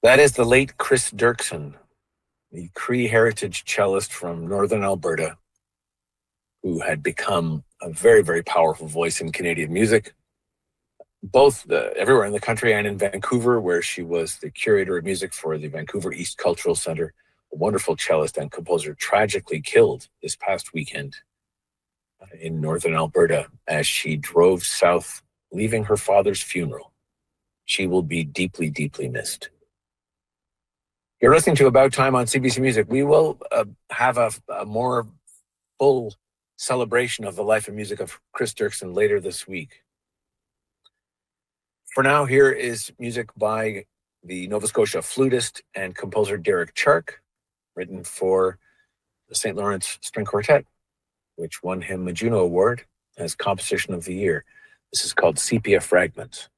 That is the late Chris Dirksen, the Cree heritage cellist from Northern Alberta, who had become a very, very powerful voice in Canadian music, both everywhere in the country and in Vancouver, where she was the curator of music for the Vancouver East Cultural Center. A wonderful cellist and composer, tragically killed this past weekend in Northern Alberta as she drove south, leaving her father's funeral. She will be deeply, deeply missed. You're listening to About Time on CBC Music. We will have a more full celebration of the life and music of Chris Dirksen later this week. For now, here is music by the Nova Scotia flutist and composer Derek Chark, written for the St. Lawrence String Quartet, which won him a Juno Award as Composition of the Year. This is called Sepia Fragments.